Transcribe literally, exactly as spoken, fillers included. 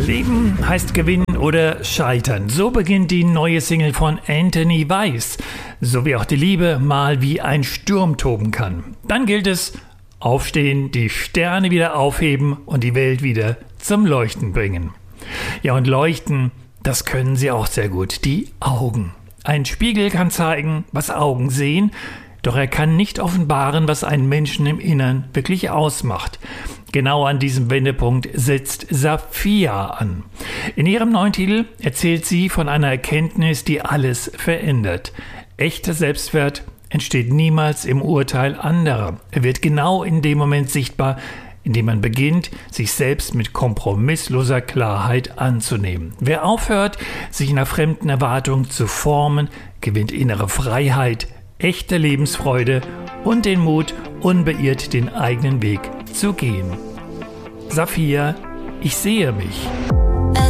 Leben heißt gewinnen oder scheitern. So beginnt die neue Single von Anthony Weiss. So wie auch die Liebe mal wie ein Sturm toben kann. Dann gilt es, aufstehen, die Sterne wieder aufheben und die Welt wieder zum Leuchten bringen. Ja, und leuchten, das können sie auch sehr gut, die Augen. Ein Spiegel kann zeigen, was Augen sehen, doch er kann nicht offenbaren, was einen Menschen im Innern wirklich ausmacht. Genau an diesem Wendepunkt setzt Safiya an. In ihrem neuen Titel erzählt sie von einer Erkenntnis, die alles verändert. Echter Selbstwert entsteht niemals im Urteil anderer. Er wird genau in dem Moment sichtbar, in dem man beginnt, sich selbst mit kompromissloser Klarheit anzunehmen. Wer aufhört, sich nach fremden Erwartungen zu formen, gewinnt innere Freiheit, echte Lebensfreude und den Mut, unbeirrt den eigenen Weg zu gehen. Safiya, ich sehe mich.